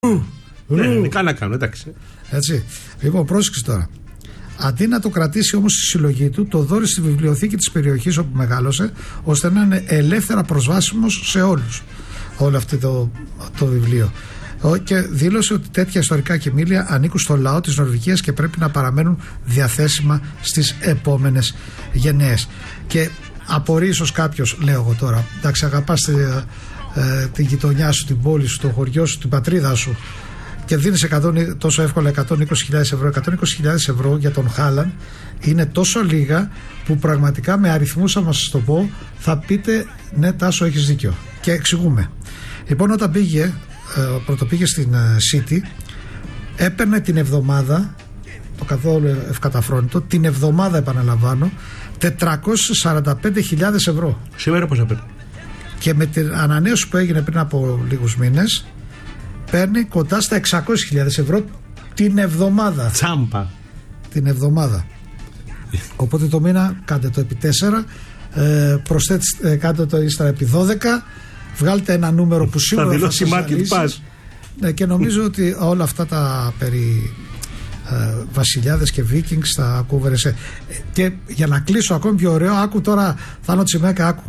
Ναι, καλά κάνω, εντάξει. Έτσι. Λοιπόν, πρόσεξε τώρα. Αντί να το κρατήσει όμως στη συλλογή του, το δώρισε στη βιβλιοθήκη της περιοχής όπου μεγάλωσε, ώστε να είναι ελεύθερα προσβάσιμος σε όλους. Όλο αυτό το βιβλίο. Και δήλωσε ότι τέτοια ιστορικά κεμήλια ανήκουν στο λαό της Νορβηγίας και πρέπει να παραμένουν διαθέσιμα στις επόμενες γενναίες. Και απορεί ίσως κάποιος, λέω εγώ τώρα, εντάξει, αγαπάς την γειτονιά σου, την πόλη σου, το χωριό σου, την πατρίδα σου, και δίνεις τόσο εύκολα 120.000 ευρώ. 120.000 ευρώ για τον Χάλαν είναι τόσο λίγα που πραγματικά με αριθμούς, άμα σας το πω, θα πείτε ναι, Τάσο, έχεις δίκιο. Και εξηγούμε. Λοιπόν, όταν πρωτοπήγε στην City, έπαιρνε την εβδομάδα, το καθόλου ευκαταφρόνητο, την εβδομάδα, επαναλαμβάνω, 445.000 ευρώ. Σήμερα πώς έπαιρνε? Και με την ανανέωση που έγινε πριν από λίγους μήνες, παίρνει κοντά στα 600.000 ευρώ την εβδομάδα. Τσάμπα. Την εβδομάδα. Οπότε το μήνα κάντε το επί 4, προσθέτει, κάντε το ύστερα επί 12, βγάλτε ένα νούμερο που σίγουρα θα σας ζαλίσει. Ναι, και νομίζω ότι όλα αυτά τα περί βασιλιάδες και Vikings θα ακούβερε. Και για να κλείσω ακόμη πιο ωραίο, άκου τώρα, Θάνο Τσιμέκα, άκου.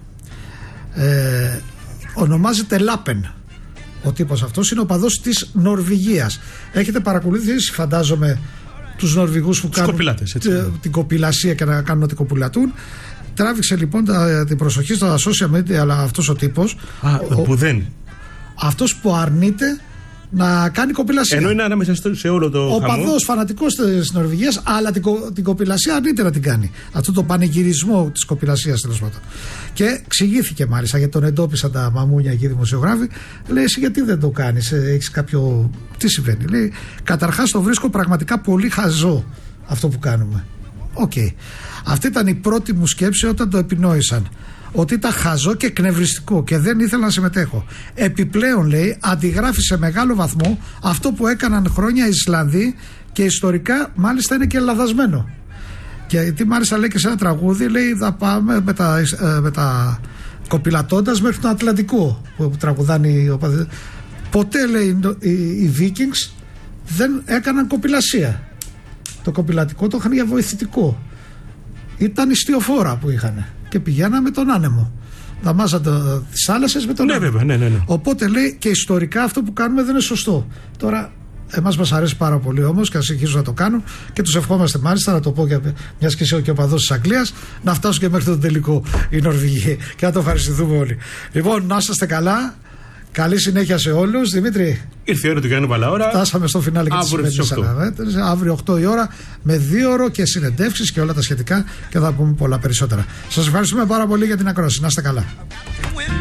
Ονομάζεται Λάπεν. Ο τύπος αυτός είναι οπαδός της Νορβηγίας. Έχετε παρακολουθήσει, φαντάζομαι, τους Νορβηγούς που κάνουν την κοπηλασία και να κάνουν ότι κοπηλατούν. Τράβηξε λοιπόν την προσοχή στα social media, αλλά αυτός ο τύπος, αυτός που αρνείται να κάνει κοπηλασία. Ενώ είναι ανάμεσα σε όλο το χαμό. Οπαδός φανατικός της Νορβηγίας, αλλά την κοπηλασία αρνείται να την κάνει. Αυτό το πανηγυρισμό της κοπηλασίας, τέλος πάντων. Και εξηγήθηκε μάλιστα, γιατί τον εντόπισαν τα μαμούνια εκεί δημοσιογράφοι. Λέει, εσύ γιατί δεν το κάνεις, έχεις κάποιο. Τι συμβαίνει? Λέει, καταρχάς το βρίσκω πραγματικά πολύ χαζό αυτό που κάνουμε. Οκ. Αυτή ήταν η πρώτη μου σκέψη όταν το επινόησαν. Ότι ήταν χαζό και εκνευριστικό και δεν ήθελα να συμμετέχω. Επιπλέον, λέει, αντιγράφει σε μεγάλο βαθμό αυτό που έκαναν χρόνια οι Ισλανδοί και ιστορικά μάλιστα είναι και λαθασμένο. Και τι μάλιστα λέει και σε ένα τραγούδι, λέει, θα πάμε με τα κοπηλατώντας μέχρι τον Ατλαντικό που τραγουδάνε οι οπαδοί. Ποτέ, λέει, οι Vikings δεν έκαναν κοπηλασία. Το κοπηλατικό το είχαν για βοηθητικό. Ήταν ιστιοφόρα που είχαν και πηγαίναμε τον άνεμο. Δαμάζαν τις θάλασσες με τον άνεμο. Ναι. Οπότε, λέει, και ιστορικά αυτό που κάνουμε δεν είναι σωστό. Τώρα, εμάς μας αρέσει πάρα πολύ όμως και θα συνεχίσουν να το κάνουν και τους ευχόμαστε μάλιστα, να το πω, μιας και είσαι και οπαδός της Αγγλίας, να φτάσουν και μέχρι τον τελικό οι Νορβηγοί και να το ευχαριστηθούμε όλοι. Λοιπόν, να είστε καλά. Καλή συνέχεια σε όλους. Δημήτρη, ήρθε η ώρα του Γιάννου Παλαώρα. Φτάσαμε στο φινάλε και τις αναμέτρησης. Αύριο 8 η ώρα με 2ωρο και συνεντεύξεις και όλα τα σχετικά και θα πούμε πολλά περισσότερα. Σας ευχαριστούμε πάρα πολύ για την ακρόαση. Να είστε καλά.